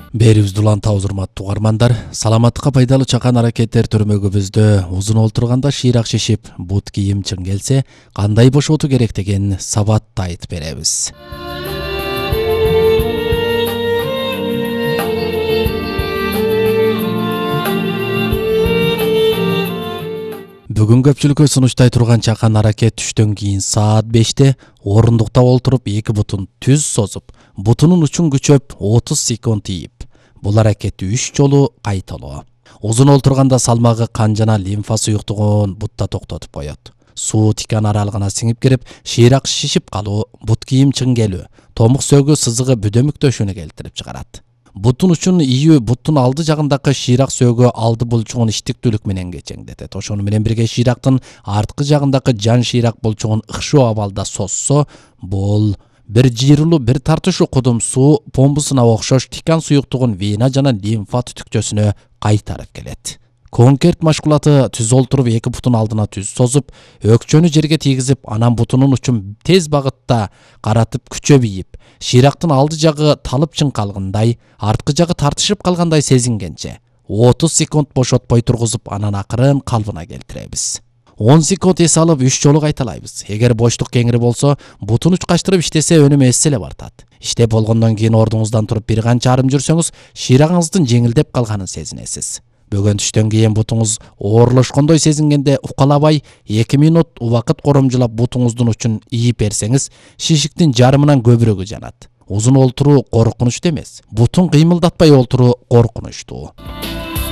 Берибизди улантабыз урматтуу угармандар. Саламаттыкка пайдалуу чакан аракеттер түрмөгүбүздө узун олтурганда шыйрак шишип, бут кийим чың келсе, кандай бошотуу керек деген сабатты айтып беребиз. Бүгүн көпчүлүккө сунуштай турган чакан аракет түштөн кийин саат 5те орундукта олтуруп эки бутун түз созуп, бутунун учун күчөп 30 секунд ийип, бул аракетти 3 жолу кайталоо. Узун олтурганда салмагы кан жана лимфа суюктугун бутта токтотуп коет. Суу тикан аралыгына сиңип кирип, шыйрак шишип калуу, бут кийим чың келүү, томук сөөгү сызыгы бүдөмүктөшүүнү келтирип чыгарат. Бутун учун ийүү буттун алды жагындагы шыйрак сөөгү алды булчугун иштиктүүлүк менен кечеңдетет. Ошону менен бирге шыйрактын арткы жагындагы жан шыйрак булчугун ыкшоо абалда созсо, бул бир жыйрылуу, бир тартышуу кудум суу помпусуна окшош тикан суюктугун вена жана лимфа түтүкчөсүнө кайтарып келет. Конкерт машкулаты түз олтуруп эки бутун алдына түз созуп, өкчөнү жерге тийгизип, анан бутунун учун тез багытта каратып күчөп ийип, шыйрактын алды жагы талып чың калгандай, арткы жагы тартышып калгандай сезингенче 30 секунд бошотпой тургузуп, анан акырын калыбына келтиребиз. 10 секунд эс алып 3 жолу кайталайбыз. Эгер боштук кеңири болсо, бутун учкаштырып иштесе өнүмү эс эле бартат. Иштеп болгондон кийин ордуңуздан туруп бир канча арым жүрсөңүз, шыйрагыңыздын жеңилдеп калганын сезинесиз. Бөгөн түштөн кийин бутуңуз оорлошкондой сезингенде укалабай 2 минут убакыт коромжулап бутуңуздун учун ийип берсеңиз, шишиктин жарымынан көбүрөгү жанат. Узун олтуруу коркунучтуу эмес, бутун кыймылдатпай олтуруу коркунучтуу.